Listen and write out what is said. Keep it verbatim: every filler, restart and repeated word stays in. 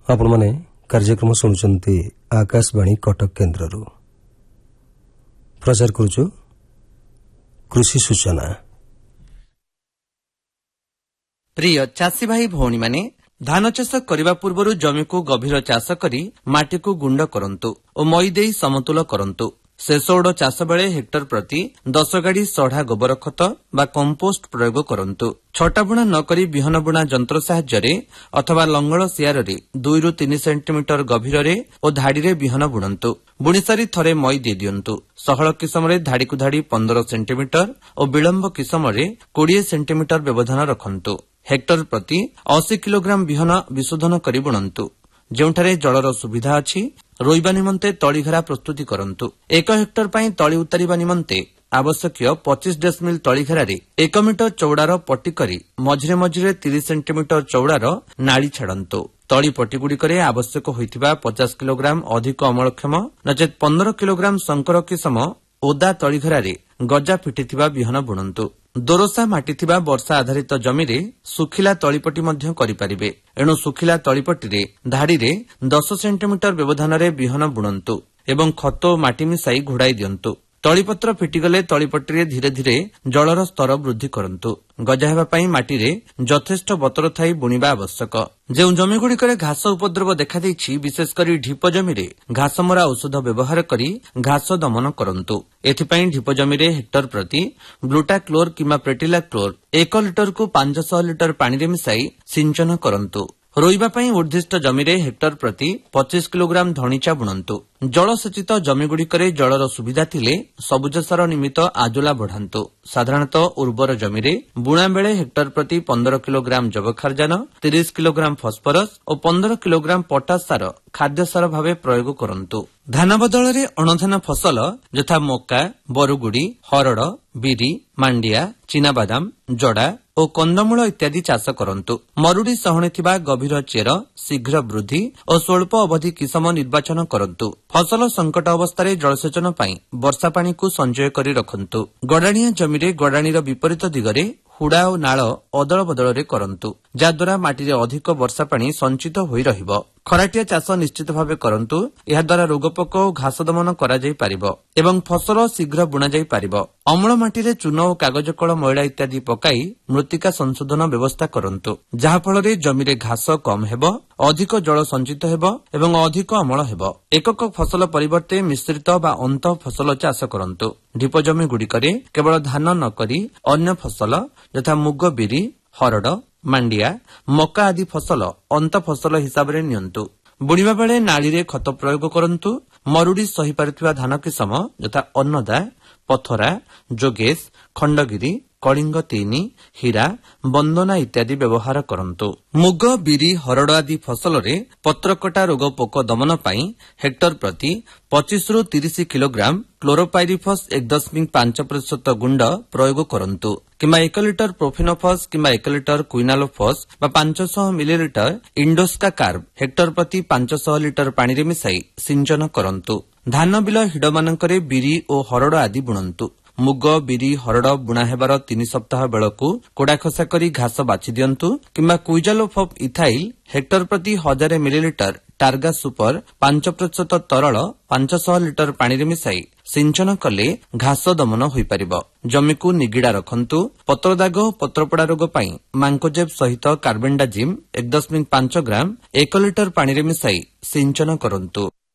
आपण माने कार्यक्रम शुणुचंती आकाशवाणी कटक केन्द्ररू प्रचार करुचु कृषि सूचना। प्रिय चाषी भाई भौणी माने धान चाष करने पूर्व जमी को गभीर चाष करी माटी को गुंड करंतु और मई देई समतुल करंतु। शेष ओड चाष बेले हेक्टर प्रति दस गाड़ी सढ़ा गोबर खत बा कंपोस्ट प्रयोग करंतु। छटा बुणा न करी बिहन बुणा जंत्र साहाय्य अथवा लंगल सियार दुई रु तीन सेंटीमीटर गभीर और धाड़ी रे बिहन बुणंतु। बुणी सारी थरे मई दे दियंतु। सहल किसम धाड़ी को धाड़ी पंद्रह सेंटीमीटर और विलंब किसम बीस सेंटीमीटर व्यवधान रखंतु। हेक्टर प्रति अस्सी किलोग्राम बिहन विशोधन करी बुणंतु। ଯେଉଁଠାରେ ଜଳର ସୁବିଧା ଅଛି ରୋଇବା ନିମନ୍ତେ ତଳିଘେରା ପ୍ରସ୍ତୁତି କରନ୍ତୁ। ଏକ ହେକ୍ଟର ପାଇଁ ତଳି ଉତାରିବା ନିମନ୍ତେ ଆବଶ୍ୟକୀୟ ପଚିଶ ଡେସିମିଲ ତଳିଘେରାରେ ଏକ ମିଟର ଚଉଡ଼ାର ପଟି କରି ମଝିରେ ମଝିରେ ତିରିଶ ସେଣ୍ଟିମିଟର ଚଉଡ଼ାର ନାଳି ଛାଡ଼ନ୍ତୁ। ତଳି ପଟିଗୁଡ଼ିକରେ ଆବଶ୍ୟକ ହୋଇଥିବା ପଚାଶ କିଲୋଗ୍ରାମ ଅଧିକ ଅମଳକ୍ଷମ ନଚେତ ପନ୍ଦର କିଲୋଗ୍ରାମ ଶଙ୍କର କିସମ ଓଦା ତଳିଘେରାରେ ଗଜା ଫିଟିଥିବା ବିହନ ବୁଣନ୍ତୁ। ଦୋରସା ମାଟି ଥିବା ବର୍ଷା ଆଧାରିତ ଜମିରେ ଶୁଖିଲା ତଳିପଟି ମଧ୍ୟ କରିପାରିବେ। ଏଣୁ ଶୁଖିଲା ତଳିପଟିରେ ଧାଡ଼ିରେ ଦଶ ସେଣ୍ଟିମିଟର ବ୍ୟବଧାନରେ ବିହନ ବୁଣନ୍ତୁ ଏବଂ ଖତ ଓ ମାଟି ମିଶାଇ ଘୋଡ଼ାଇ ଦିଅନ୍ତୁ। ତଳିପତ୍ର ଫିଟିଗଲେ ତଳିପଟିରେ ଧୀରେ ଧୀରେ ଜଳର ସ୍ତର ବୃଦ୍ଧି କରନ୍ତୁ। ଗଜା ହେବା ପାଇଁ ମାଟିରେ ଯଥେଷ୍ଟ ବତର ଥାଇ ବୁଣିବା ଆବଶ୍ୟକ। ଯେଉଁ ଜମିଗୁଡ଼ିକରେ ଘାସ ଉପଦ୍ରବ ଦେଖାଦେଇଛି ବିଶେଷ କରି ଢିପ ଜମିରେ ଘାସମରା ଔଷଧ ବ୍ୟବହାର କରି ଘାସ ଦମନ କରନ୍ତୁ। ଏଥିପାଇଁ ଢିପ ଜମିରେ ହେକ୍ଟର ପ୍ରତି ବ୍ଲୁଟା କ୍ଲୋର କିମ୍ବା ପ୍ରେଟିଲା କ୍ଲୋର ଏକ ଲିଟରକୁ ପାଞ୍ଚଶହ ଲିଟର ପାଣିରେ ମିଶାଇ ସିଞ୍ଚନ କରନ୍ତୁ। ରୋଇବା ପାଇଁ ଉଦ୍ଦିଷ୍ଟ ଜମିରେ ହେକ୍ଟର ପ୍ରତି ପଚିଶ କିଲୋଗ୍ରାମ ଧଣିଚା ବୁଣନ୍ତୁ। ଜଳସେଚିତ ଜମିଗୁଡ଼ିକରେ ଜଳର ସୁବିଧା ଥିଲେ ସବୁଜ ସାର ନିମିତ୍ତ ଆଜୋଲା ବଢ଼ାନ୍ତୁ। ସାଧାରଣତଃ ଉର୍ବର ଜମିରେ ବୁଣା ବେଳେ ହେକ୍ଟର ପ୍ରତି ପନ୍ଦର କିଲୋଗ୍ରାମ ଯବକ୍ଷାରଜାନ, ତିରିଶ କିଲୋଗ୍ରାମ ଫସ୍ଫରସ୍ ଓ ପନ୍ଦର କିଲୋଗ୍ରାମ ପଟାସ ସାର ଖାଦ୍ୟ ସାର ଭାବେ ପ୍ରୟୋଗ କରନ୍ତୁ। ଧାନ ବଦଳରେ ଅଣଧାନ ଫସଲ ଯଥା ମକା, ବରୁଗୁଡ଼ି, ହରଡ଼, ବିରି, ମାଣ୍ଡିଆ, ଚିନାବାଦାମ, ଜଡ଼ା ଓ କନ୍ଦମୂଳ ଇତ୍ୟାଦି ଚାଷ କରନ୍ତୁ। ମରୁଡ଼ି ସହଣେ ଥିବା ଗଭୀର ଚେର, ଶୀଘ୍ର ବୃଦ୍ଧି ଓ ସ୍ୱଳ୍ପ ଅବଧି କିସମ ନିର୍ବାଚନ କରନ୍ତୁ। ଫସଲ ସଙ୍କଟ ଅବସ୍ଥାରେ ଜଳସେଚନ ପାଇଁ ବର୍ଷା ପାଣିକୁ ସଞ୍ଚୟ କରି ରଖନ୍ତୁ। ଗଡ଼ାଣିଆ ଜମିରେ ଗଡ଼ାଣିର ବିପରୀତ ଦିଗରେ ହୁଡ଼ା ଓ ନାଳ ଅଦଳ ବଦଳରେ କରନ୍ତୁ, ଯାହାଦ୍ୱାରା ମାଟିରେ ଅଧିକ ବର୍ଷା ପାଣି ସଞ୍ଚିତ ହୋଇ ରହିବ। ଖରାଟିଆ ଚାଷ ନିଶ୍ଚିତ ଭାବେ କରନ୍ତୁ। ଏହାଦ୍ୱାରା ରୋଗପୋକ ଓ ଘାସ ଦମନ କରାଯାଇପାରିବ ଏବଂ ଫସଲ ଶୀଘ୍ର ବୁଣାଯାଇ ପାରିବ। ଅମ୍ଳ ମାଟିରେ ଚୂନ ଓ କାଗଜ କଳ ମଇଳା ଇତ୍ୟାଦି ପକାଇ ମୃତ୍ତିକା ସଂଶୋଧନ ବ୍ୟବସ୍ଥା କରନ୍ତୁ, ଯାହାଫଳରେ ଜମିରେ ଘାସ କମ୍ ହେବ, ଅଧିକ ଜଳ ସଞ୍ଚିତ ହେବ ଏବଂ ଅଧିକ ଅମଳ ହେବ। ଏକକ ଫସଲ ପରିବର୍ତ୍ତେ ମିଶ୍ରିତ ବା ଅନ୍ତଃ ଫସଲ ଚାଷ କରନ୍ତୁ। ଢିପ ଜମିଗୁଡ଼ିକରେ କେବଳ ଧାନ ନ କରି ଅନ୍ୟ ଫସଲ ଯଥା ମୁଗ, ବିରି, ହରଡ଼, ମାଣ୍ଡିଆ, ମକା ଆଦି ଫସଲ ଅନ୍ତଃ ଫସଲ ହିସାବରେ ନିଅନ୍ତୁ। ବୁଣିବା ବେଳେ ନାଳିରେ ଖତ ପ୍ରୟୋଗ କରନ୍ତୁ। ମରୁଡ଼ି ସହିପାରୁଥିବା ଧାନ କିସମ ଯଥା ଅନ୍ନଦା, ପଥରା, ଯୋଗେଶ, ଖଣ୍ଡଗିରି, କଳିଙ୍ଗ ତିନି, ହୀରା, ବନ୍ଦନା ଇତ୍ୟାଦି ବ୍ୟବହାର କରନ୍ତୁ। ମୁଗ, ବିରି, ହରଡ଼ ଆଦି ଫସଲରେ ପତ୍ରକଟା ରୋଗ ପୋକ ଦମନ ପାଇଁ ହେକ୍ଟର ପ୍ରତି ପଚିଶ ରୁ ତିରିଶ କିଲୋଗ୍ରାମ କ୍ଲୋରୋପାଇରିଫସ୍ ଏକ ଦଶମିକ ପାଞ୍ଚ ପ୍ରତିଶତ ଗୁଣ୍ଡ ପ୍ରୟୋଗ କରନ୍ତୁ କିମ୍ବା ଏକ ଲିଟର ପ୍ରୋଫିନୋଫସ୍ କିମ୍ବା ଏକ ଲିଟର କ୍ୱିନାଲୋଫସ୍ ବା ପାଞ୍ଚଶହ ମିଲିଲିଟର ଇଣ୍ଡୋସ୍କା କାର୍ବ ହେକ୍ଟର ପ୍ରତି ପାଞ୍ଚଶହ ଲିଟର ପାଣିରେ ମିଶାଇ ସିଞ୍ଚନ କରନ୍ତୁ। ଧାନ ବିଲ ହିଡ଼ମାନଙ୍କରେ ବିରି ଓ ହରଡ଼ ଆଦି ବୁଣନ୍ତୁ। ମୁଗ, ବିରି, ହରଡ଼ ବୁଣା ହେବାର ତିନି ସପ୍ତାହ ବେଳକୁ କୋଡ଼ା ଖସା କରି ଘାସ ବାଛି ଦିଅନ୍ତୁ କିମ୍ବା କୁଇଜାଲୋଫ ଇଥାଇଲ ହେକ୍ଟର ପ୍ରତି ହଜାରେ ମିଲିଲିଟର ଟାର୍ଗା ସୁପର ପାଞ୍ଚ ପ୍ରତିଶତ ତରଳ ପାଞ୍ଚଶହ ଲିଟର ପାଣିରେ ମିଶାଇ ସିଞ୍ଚନ କଲେ ଘାସ ଦମନ ହୋଇପାରିବ। ଜମିକୁ ନିଗିଡ଼ା ରଖନ୍ତୁ। ପତ୍ରଦାଗ ଓ ପତ୍ରପୋଡ଼ା ରୋଗ ପାଇଁ ମାଙ୍କୋଜେବ୍ ସହିତ କାର୍ବେଣ୍ଡାଜିମ୍ ଏକ ଦଶମିକ ପାଞ୍ଚ ଗ୍ରାମ ଏକ ଲିଟର ପାଣିରେ ମିଶାଇ ସିଞ୍ଚନ କରନ୍ତୁ।